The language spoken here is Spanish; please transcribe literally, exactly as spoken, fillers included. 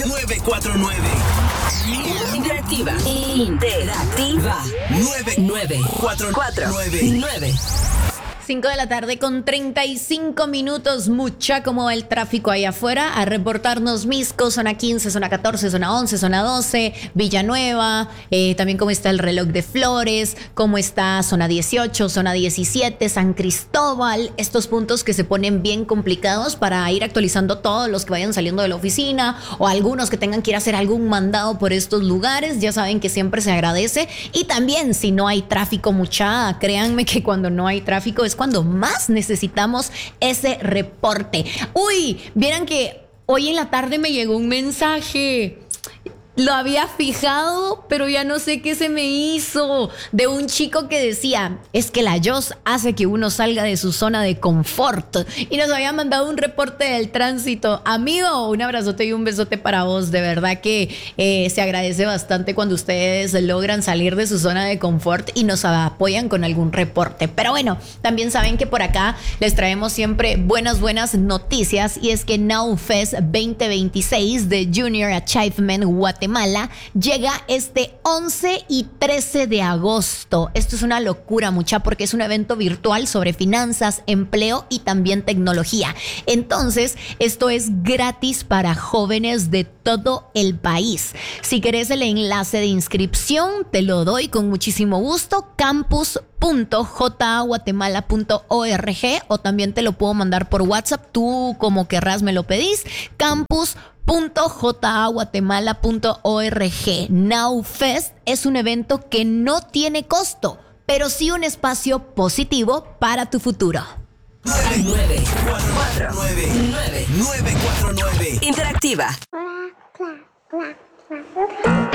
nueve cuatro nueve. Interactiva. Interactiva. nueve cuatro nueve. cinco de la tarde con treinta y cinco minutos. Mucha, ¿cómo va el tráfico ahí afuera? A reportarnos Misco, zona quince, zona catorce, zona once, zona doce, Villanueva, eh, también cómo está el reloj de Flores, cómo está zona dieciocho, zona diecisiete, San Cristóbal, estos puntos que se ponen bien complicados para ir actualizando todos los que vayan saliendo de la oficina o algunos que tengan que ir a hacer algún mandado por estos lugares. Ya saben que siempre se agradece. Y también si no hay tráfico, mucha, créanme que cuando no hay tráfico es cuando más necesitamos ese reporte. Uy, vieran que hoy en la tarde me llegó un mensaje. Lo había fijado, pero ya no sé qué se me hizo. De un chico que decía, es que la Yos hace que uno salga de su zona de confort. Y nos había mandado un reporte del tránsito. Amigo, un abrazote y un besote para vos. De verdad que eh, se agradece bastante cuando ustedes logran salir de su zona de confort y nos apoyan con algún reporte. Pero bueno, también saben que por acá les traemos siempre buenas, buenas noticias. Y es que NowFest veinte veintiséis de Junior Achievement Guatemala llega este once y trece de agosto. Esto es una locura, mucha, porque es un evento virtual sobre finanzas, empleo y también tecnología. Entonces, esto es gratis para jóvenes de todo el país. Si querés el enlace de inscripción, te lo doy con muchísimo gusto. campus punto j a guatemala punto org, o también te lo puedo mandar por WhatsApp. Tú como querrás me lo pedís. campus punto j a guatemala punto org. NowFest es un evento que no tiene costo, pero sí un espacio positivo para tu futuro. nueve cuatro nueve. nueve cuatro nueve. Interactiva.